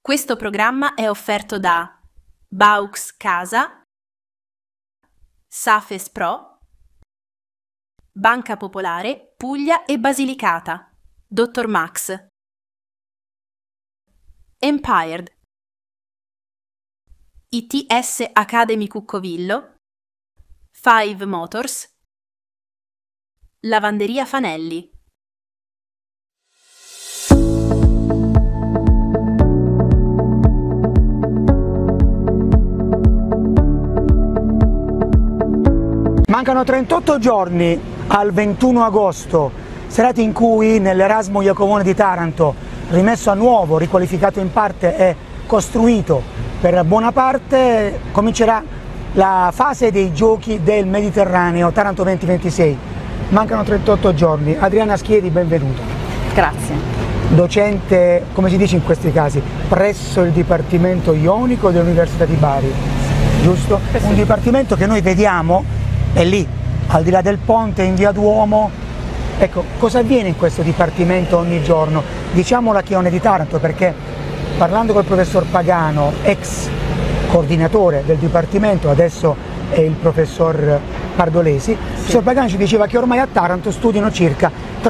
Questo programma è offerto da Baux Casa, Safes Pro, Banca Popolare, Puglia e Basilicata, Dr. Max, Empired, ITS Academy Cuccovillo, Five Motors, Lavanderia Fanelli. Mancano 38 giorni al 21 agosto, serata in cui nell'Erasmo Iacovone di Taranto, rimesso a nuovo, riqualificato in parte e costruito per buona parte, comincerà la fase dei giochi del Mediterraneo Taranto 2026. Mancano 38 giorni. Adriana Schieri, benvenuta. Grazie. Docente, come si dice in questi casi, presso il Dipartimento Ionico dell'Università di Bari, giusto? Sì. Un dipartimento che noi vediamo è lì, al di là del ponte, in via Duomo. Ecco, cosa avviene in questo dipartimento ogni giorno? Diciamo la Chione di Taranto, perché parlando col professor Pagano, ex coordinatore del dipartimento, adesso è il professor Pardolesi, il professor Pagano ci diceva che ormai a Taranto studiano circa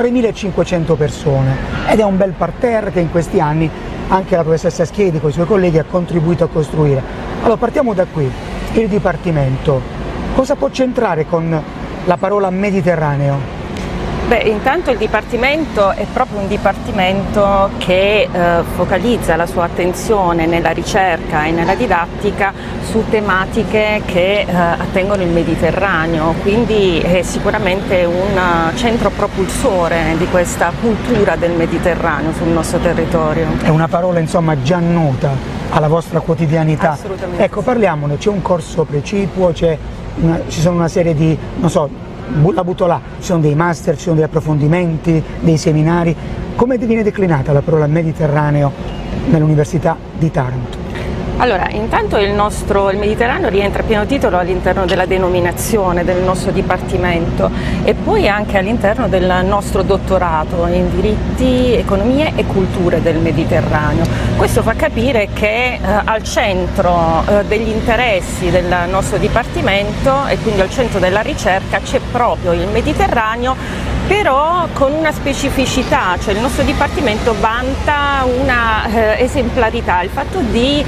3.500 persone ed è un bel parterre che in questi anni anche la professoressa Schiedi con i suoi colleghi ha contribuito a costruire. Allora partiamo da qui, il dipartimento. Cosa può c'entrare con la parola Mediterraneo? Beh, intanto il Dipartimento è proprio un Dipartimento che focalizza la sua attenzione nella ricerca e nella didattica su tematiche che attengono il Mediterraneo, quindi è sicuramente un centro propulsore di questa cultura del Mediterraneo sul nostro territorio. È una parola insomma già nota alla vostra quotidianità. Assolutamente. Ecco, parliamone, c'è un corso precipuo, ci sono una serie di, non so, la butto là, ci sono dei master, ci sono degli approfondimenti, dei seminari. Come viene declinata la parola Mediterraneo nell'Università di Taranto? Allora, intanto il Mediterraneo rientra a pieno titolo all'interno della denominazione del nostro Dipartimento e poi anche all'interno del nostro dottorato in diritti, economie e culture del Mediterraneo. Questo fa capire che al centro degli interessi del nostro Dipartimento e quindi al centro della ricerca c'è proprio il Mediterraneo, però con una specificità, cioè il nostro Dipartimento vanta una esemplarità, il fatto di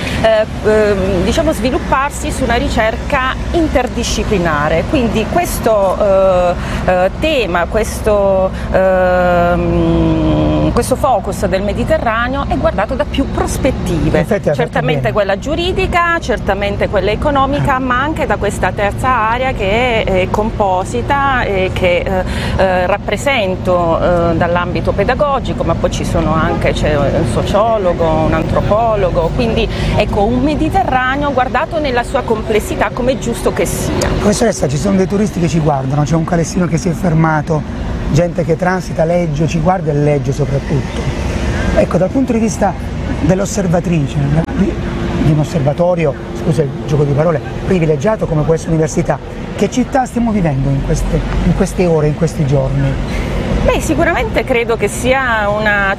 svilupparsi su una ricerca interdisciplinare, quindi questo tema, questo focus del Mediterraneo è guardato da più prospettive, certamente quella giuridica, certamente quella economica, ma anche da questa terza area che è composita e che rappresento dall'ambito pedagogico, ma poi c'è un sociologo, un antropologo, quindi ecco un Mediterraneo guardato nella sua complessità come è giusto che sia. Professoressa, ci sono dei turisti che ci guardano, c'è un calessino che si è fermato, gente che transita, legge, ci guarda e legge soprattutto. Ecco, dal punto di vista dell'osservatrice, di un osservatorio, scusa il gioco di parole, privilegiato come questa università, che città stiamo vivendo in queste ore, in questi giorni? Beh, sicuramente credo che sia una